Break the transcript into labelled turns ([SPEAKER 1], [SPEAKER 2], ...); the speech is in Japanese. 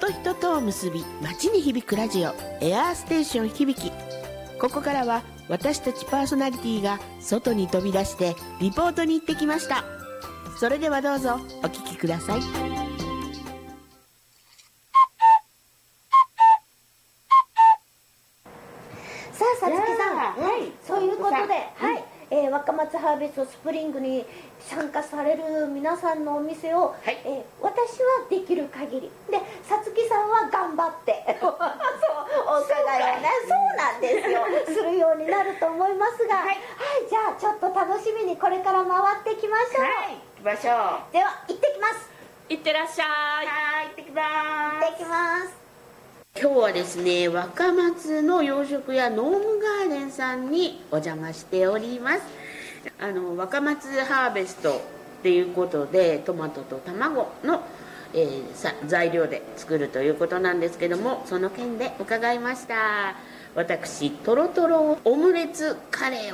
[SPEAKER 1] と人とを結び街に響くラジオエアーステーション響き。ここからは私たちパーソナリティが外に飛び出してリポートに行ってきました。それではどうぞお聞きください。
[SPEAKER 2] さあ、さつきさん、そういうことで、若松ハーベストスプリングに参加される皆さんのお店を、私はできる限りで、さつきさんは頑張ってそうお伺いをね、そうなんですよするようになると思いますが、じゃあちょっと楽しみにこれから回っていきましょう。
[SPEAKER 3] 行きましょう。
[SPEAKER 2] では行ってきます。
[SPEAKER 3] 行ってらっしゃい。行ってきます。
[SPEAKER 2] 行ってきます。
[SPEAKER 1] 今日はですね、若松の養殖屋ノームガーデンさんにお邪魔しております。若松ハーベストっていうことでトマトと卵の、材料で作るということなんですけども、その件で伺いました。私トロトロオムレツカレー